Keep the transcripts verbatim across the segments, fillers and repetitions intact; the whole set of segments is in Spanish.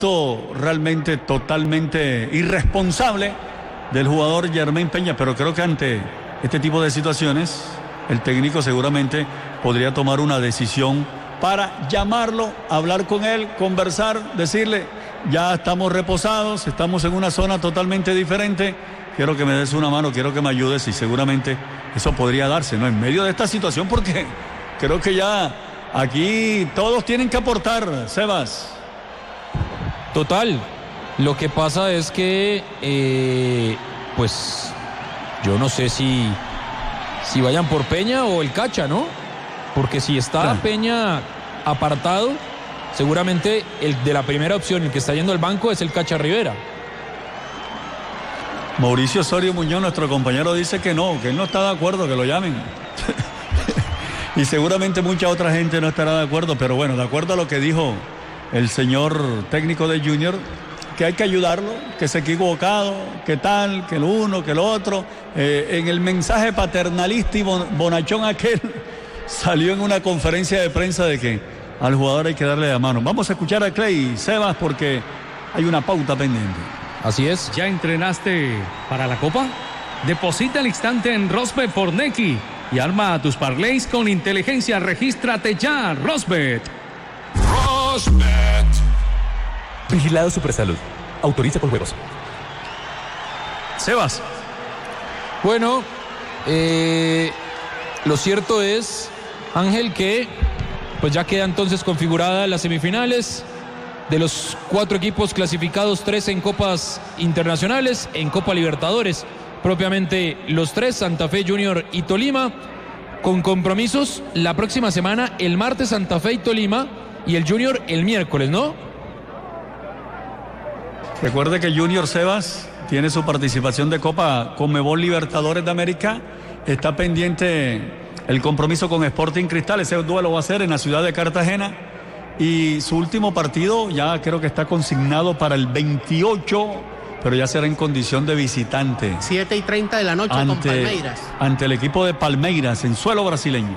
realmente totalmente irresponsable del jugador Jermaine Peña, pero creo que ante este tipo de situaciones el técnico seguramente podría tomar una decisión para llamarlo, hablar con él, conversar, decirle: ya estamos reposados, estamos en una zona totalmente diferente, quiero que me des una mano, quiero que me ayudes, y seguramente eso podría darse, ¿no? En medio de esta situación, porque creo que ya aquí todos tienen que aportar, Sebas. Total, lo que pasa es que eh, pues yo no sé si si vayan por Peña o el Cacha, ¿no? Porque si está ah. Peña apartado, seguramente el de la primera opción, el que está yendo al banco, es el Cacha Rivera. Mauricio Osorio Muñoz, nuestro compañero, dice que no, que él no está de acuerdo, que lo llamen. Y seguramente mucha otra gente no estará de acuerdo, pero bueno, de acuerdo a lo que dijo el señor técnico de Junior, que hay que ayudarlo, que se ha equivocado, que tal, que lo uno, que lo otro. Eh, en el mensaje paternalista y bon, bonachón aquel, salió en una conferencia de prensa de que al jugador hay que darle la mano. Vamos a escuchar a Clay Sebas porque hay una pauta pendiente. Así es. ¿Ya entrenaste para la Copa? Deposita al instante en Rosbet por Nequi y arma tus parlays con inteligencia. Regístrate ya, Rosbet. Rosbet. Vigilado Supersalud. Autoriza con juegos. Sebas. Bueno, eh, lo cierto es, Ángel, que pues ya queda entonces configurada las semifinales. De los cuatro equipos clasificados, tres en Copas Internacionales, en Copa Libertadores, propiamente los tres, Santa Fe, Junior y Tolima, con compromisos la próxima semana, el martes Santa Fe y Tolima, y el Junior el miércoles, ¿no? Recuerde que Junior, Sebas, tiene su participación de Copa Conmebol Libertadores de América. Está pendiente el compromiso con Sporting Cristal. Ese duelo va a ser en la ciudad de Cartagena. Y su último partido ya creo que está consignado para el veintiocho, pero ya será en condición de visitante. siete y treinta de la noche ante, con Palmeiras. Ante el equipo de Palmeiras, en suelo brasileño.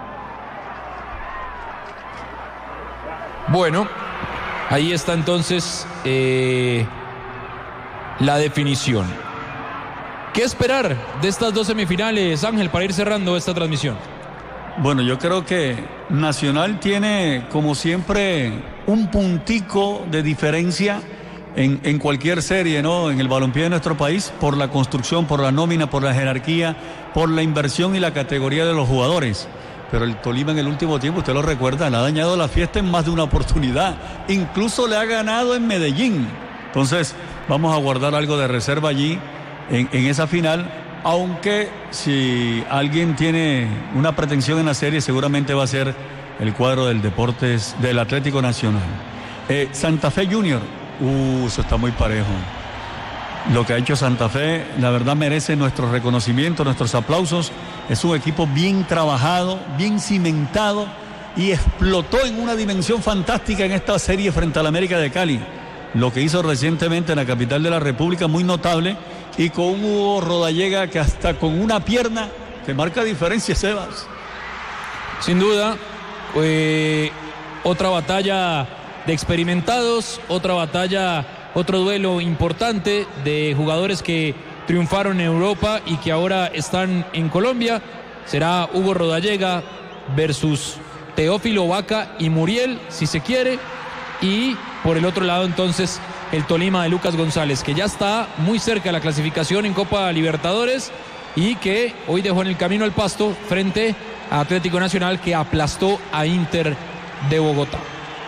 Bueno, ahí está entonces eh, la definición. ¿Qué esperar de estas dos semifinales, Ángel, para ir cerrando esta transmisión? Bueno, yo creo que Nacional tiene, como siempre, un puntico de diferencia en, en cualquier serie, ¿no? En el balompié de nuestro país, por la construcción, por la nómina, por la jerarquía, por la inversión y la categoría de los jugadores. Pero el Tolima en el último tiempo, usted lo recuerda, le ha dañado la fiesta en más de una oportunidad. Incluso le ha ganado en Medellín. Entonces, vamos a guardar algo de reserva allí en, en esa final. Aunque si alguien tiene una pretensión en la serie, seguramente va a ser el cuadro del Deportes del Atlético Nacional. Eh, Santa Fe Junior, uh, eso está muy parejo. Lo que ha hecho Santa Fe, la verdad, merece nuestro reconocimiento, nuestros aplausos. Es un equipo bien trabajado, bien cimentado y explotó en una dimensión fantástica en esta serie frente al América de Cali. Lo que hizo recientemente en la capital de la República, muy notable. Y con un Hugo Rodallega que hasta con una pierna te marca diferencia, Sebas. Sin duda, eh, otra batalla de experimentados, otra batalla, otro duelo importante de jugadores que triunfaron en Europa y que ahora están en Colombia. Será Hugo Rodallega versus Teófilo Vaca y Muriel, si se quiere. Y por el otro lado, entonces, el Tolima de Lucas González, que ya está muy cerca de la clasificación en Copa Libertadores y que hoy dejó en el camino al pasto frente a Atlético Nacional, que aplastó a Inter de Bogotá.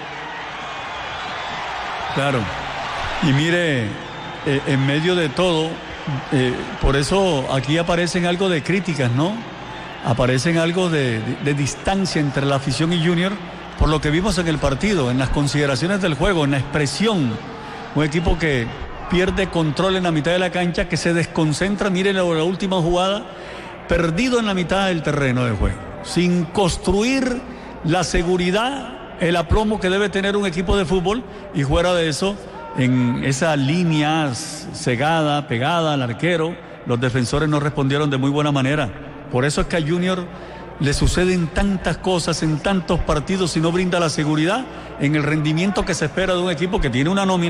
Claro, y mire, eh, en medio de todo, eh, por eso aquí aparecen algo de críticas, ¿no? Aparecen algo de, de, de distancia entre la afición y Junior, por lo que vimos en el partido, en las consideraciones del juego, en la expresión. Un equipo que pierde control en la mitad de la cancha, que se desconcentra, miren la, la última jugada, perdido en la mitad del terreno de juego, sin construir la seguridad, el aplomo que debe tener un equipo de fútbol, y fuera de eso, en esa línea cegada, pegada al arquero, los defensores no respondieron de muy buena manera. Por eso es que a Junior le suceden tantas cosas en tantos partidos y no brinda la seguridad en el rendimiento que se espera de un equipo que tiene una nómina